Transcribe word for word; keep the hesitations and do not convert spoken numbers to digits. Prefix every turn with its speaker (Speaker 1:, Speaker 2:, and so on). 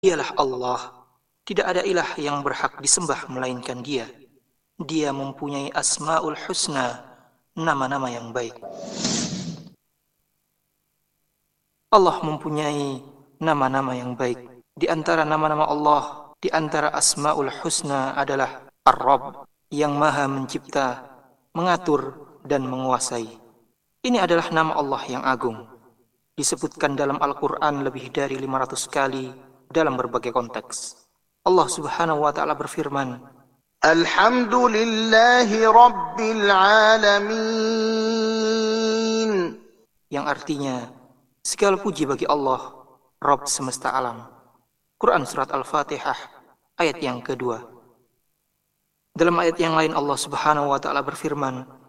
Speaker 1: Dialah Allah, tidak ada ilah yang berhak disembah melainkan Dia. Dia mempunyai Asmaul Husna, nama-nama yang baik. Allah mempunyai nama-nama yang baik. Di antara nama-nama Allah, di antara Asmaul Husna adalah Ar-Rabb, yang maha mencipta, mengatur, dan menguasai. Ini adalah nama Allah yang agung. Disebutkan dalam Al-Quran lebih dari lima ratus kali dalam berbagai konteks. Allah Subhanahu wa Ta'ala berfirman,
Speaker 2: Alhamdulillahi Rabbil Alamin,
Speaker 1: yang artinya segala puji bagi Allah, Rabb semesta alam. Quran Surat Al-Fatihah, ayat yang kedua. Dalam ayat yang lain Allah Subhanahu wa Ta'ala berfirman,